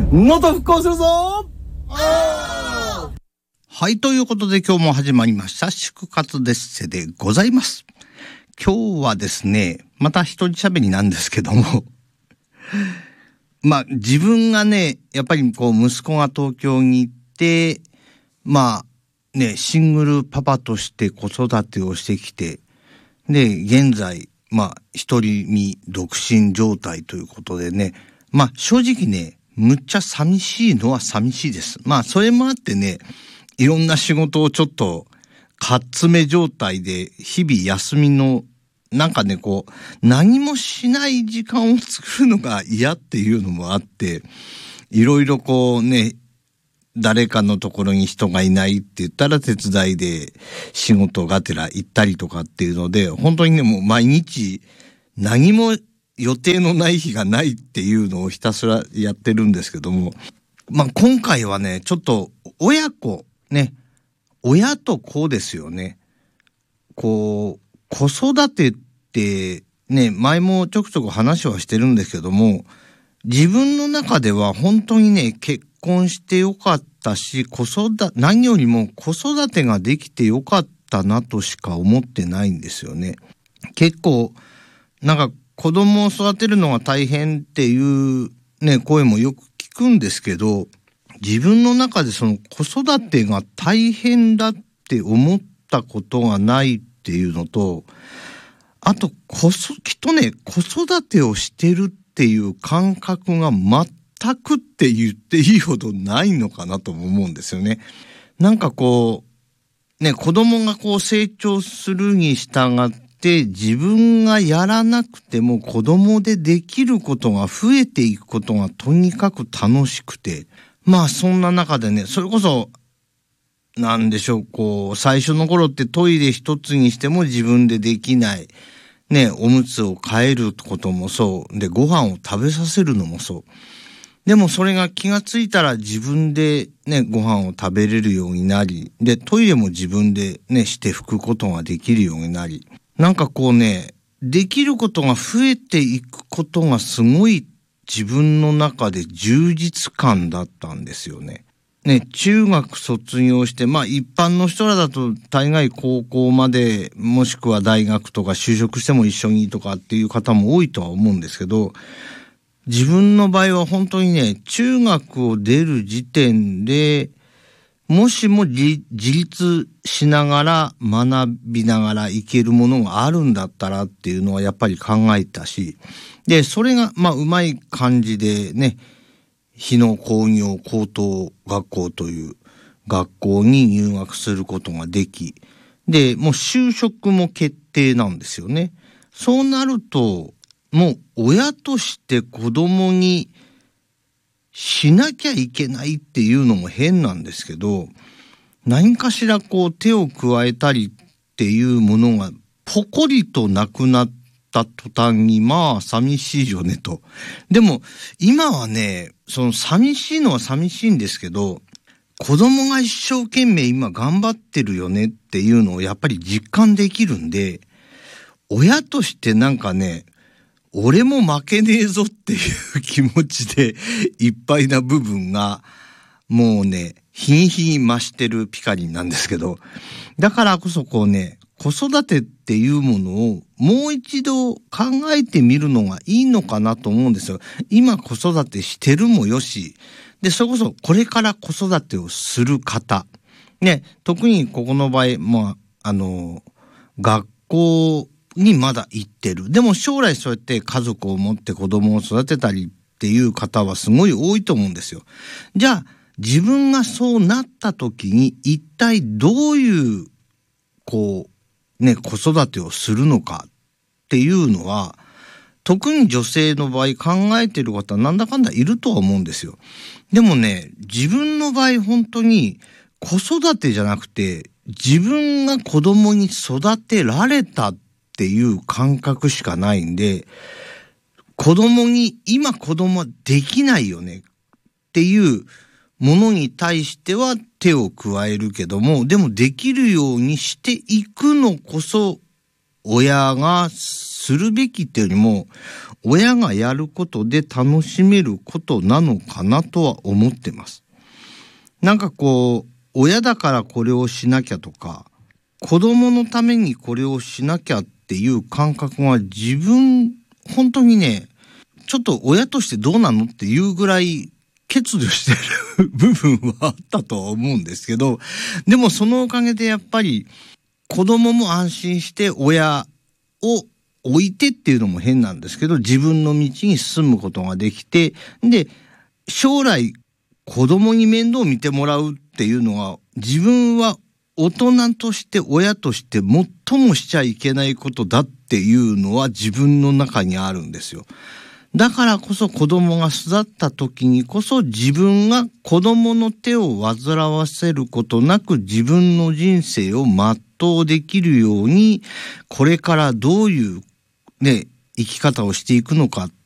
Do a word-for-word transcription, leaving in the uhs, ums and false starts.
能登復興するぞ。 はい、ということで今日も始まりました祝活デッセでございます。今日はですね、また一人喋りなんですけどもまあ自分がね、やっぱりこう息子が東京に行って、まあね、シングルパパとして子育てをしてきて、で現在まあ一人身独身状態ということでね、まあ正直ね、むっちゃ寂しいのは寂しいです。まあそれもあってね、いろんな仕事をちょっとかっつめ状態で日々休みのなんかね、こう何もしない時間を作るのが嫌っていうのもあって、いろいろこうね、誰かのところに人がいないって言ったら手伝いで仕事がてら行ったりとかっていうので、本当にね、もう毎日何も予定のない日がないっていうのをひたすらやってるんですけども、まあ今回はね、ちょっと親子ね、親と子ですよね。こう子育てってね、前もちょくちょく話はしてるんですけども、自分の中では本当にね、結婚してよかったし、子育て、何よりも子育てができてよかったなとしか思ってないんですよね。結構なんか子供を育てるのが大変っていうね、声もよく聞くんですけど、自分の中でその子育てが大変だって思ったことがないっていうのと、あとこそきっとね、子育てをしてるっていう感覚が全くって言っていいほどないのかなとも思うんですよね。なんかこうね、子供がこう成長するに従って自分がやらなくても子供でできることが増えていくことがとにかく楽しくて、まあそんな中でね、それこそなんでしょう、こう最初の頃ってトイレ一つにしても自分でできないね、おむつを替えることもそうで、ご飯を食べさせるのもそうでもそれが気がついたら自分でね、ご飯を食べれるようになり、でトイレも自分でねして拭くことができるようになり、なんかこうね、できることが増えていくことがすごい自分の中で充実感だったんですよね。ね、中学卒業して、まあ一般の人らだと大概高校まで、もしくは大学とか就職しても一緒にとかっていう方も多いとは思うんですけど、自分の場合は本当にね、中学を出る時点で、もしも自立しながら学びながらいけるものがあるんだったらっていうのはやっぱり考えたし、で、それがまあうまい感じでね、日野工業高等学校という学校に入学することができ、で、もう就職も決定なんですよね。そうなると、もう親として子供にしなきゃいけないっていうのも変なんですけど、何かしらこう手を加えたりっていうものがポコリとなくなった途端に、まあ寂しいよねと。でも今はね、その寂しいのは寂しいんですけど、子供が一生懸命今頑張ってるよねっていうのをやっぱり実感できるんで、親としてなんかね、俺も負けねえぞっていう気持ちでいっぱいな部分がもうね、日に日に増してるピカリンなんですけど、だからこそこうね、子育てっていうものをもう一度考えてみるのがいいのかなと思うんですよ。今子育てしてるもよし、で、それこそこれから子育てをする方。ね、特にここの場合、まあ、あの、学校にまだ行ってる。でも将来そうやって家族を持って子供を育てたりっていう方はすごい多いと思うんですよ。じゃあ、自分がそうなった時に一体どういう、こう、ね、子育てをするのかっていうのは、特に女性の場合考えてる方なんだかんだいるとは思うんですよ。でもね、自分の場合本当に子育てじゃなくて、自分が子供に育てられたっていう感覚しかないんで、子供に今子供はできないよねっていうものに対しては手を加えるけども、でもできるようにしていくのこそ親がするべきっていうよりも、親がやることで楽しめることなのかなとは思ってます。なんかこう、親だからこれをしなきゃとか、子供のためにこれをしなきゃっていう感覚が自分、本当にね、ちょっと親としてどうなのっていうぐらい欠如してる部分はあったとは思うんですけど、でもそのおかげでやっぱり子供も安心して親を置いてっていうのも変なんですけど、自分の道に進むことができて、で、将来子供に面倒を見てもらうっていうのは、自分は大人として親として最もしちゃいけないことだっていうのは自分の中にあるんですよ。だからこそ子供が育った時にこそ自分が子供の手を煩わせることなく自分の人生を全うできるように、これからどういうね、生き方をしていくのかっ